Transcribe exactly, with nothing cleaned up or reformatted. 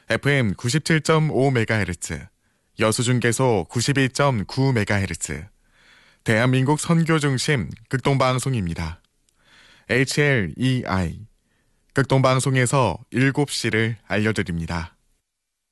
에프엠 구십칠 점 오 메가헤르츠, 여수중계소 구십이 점 구 메가헤르츠, 대한민국 선교 중심 극동방송입니다. 에이치엘이아이, 극동방송에서 일곱 시를 알려드립니다.